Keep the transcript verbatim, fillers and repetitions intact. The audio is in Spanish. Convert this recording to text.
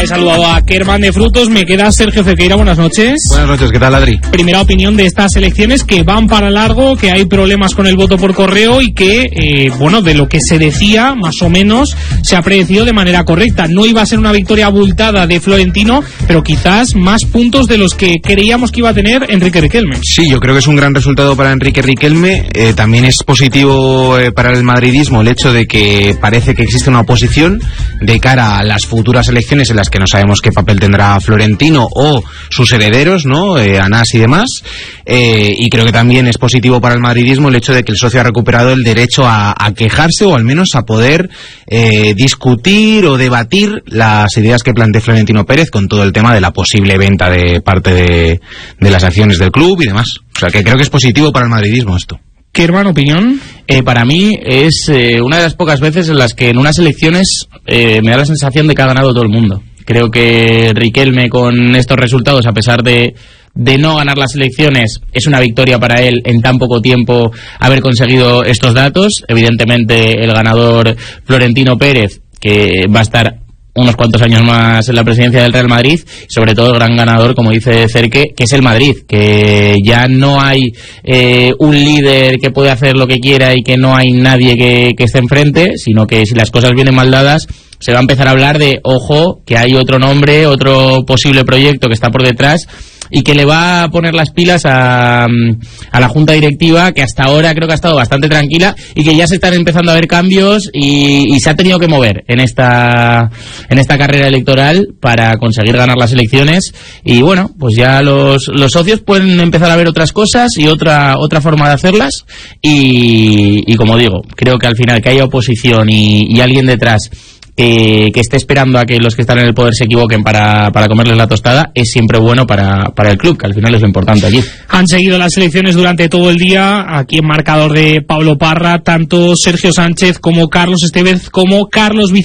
he saludado a Kerman de Frutos, me queda Sergio Cequeira, buenas noches. Buenas noches, ¿qué tal, Adri? Primera opinión de estas elecciones que van para largo, que hay problemas con el voto por correo y que, eh, bueno, de lo que se decía, más o menos, se ha predecido de manera correcta. No iba a ser una victoria abultada de Florentino, pero quizás más puntos de los que creíamos que iba a tener Enrique Riquelme. Sí, yo creo que es un gran resultado para Enrique Riquelme. Eh, también es positivo eh, para el madridismo el hecho de que parece que existe una oposición de cara a las futuras elecciones en las que no sabemos qué papel tendrá Florentino o sus herederos, ¿no? Eh, Anás y demás. Eh, y creo que también es positivo para el madridismo el hecho de que el socio ha recuperado el derecho a, a quejarse o al menos a poder eh, discutir o debatir las ideas que plantea Florentino Pérez con todo el tema de la posible venta de parte de, de las acciones del club y demás. O sea que creo que es positivo para el madridismo esto. ¿Qué, hermano, opinión? Eh, para mí es eh, una de las pocas veces en las que en unas elecciones eh, me da la sensación de que ha ganado todo el mundo. Creo que Riquelme con estos resultados, a pesar de, de no ganar las elecciones, es una victoria para él en tan poco tiempo haber conseguido estos datos. Evidentemente el ganador Florentino Pérez, que va a estar unos cuantos años más en la presidencia del Real Madrid, sobre todo el gran ganador, como dice Cerque, que es el Madrid, que ya no hay eh, un líder que puede hacer lo que quiera y que no hay nadie que, que esté enfrente, sino que si las cosas vienen mal dadas, se va a empezar a hablar de, ojo, que hay otro nombre, otro posible proyecto que está por detrás y que le va a poner las pilas a, a la junta directiva, que hasta ahora creo que ha estado bastante tranquila y que ya se están empezando a ver cambios y, y se ha tenido que mover en esta en esta carrera electoral para conseguir ganar las elecciones. Y bueno, pues ya los, los socios pueden empezar a ver otras cosas y otra otra forma de hacerlas y, y como digo, creo que al final que haya oposición y, y alguien detrás Eh, que esté esperando a que los que están en el poder se equivoquen para, para comerles la tostada, es siempre bueno para, para el club, que al final es lo importante aquí. Han seguido las elecciones durante todo el día, aquí en marcador de Pablo Parra, tanto Sergio Sánchez como Carlos Estevez como Carlos Vicente.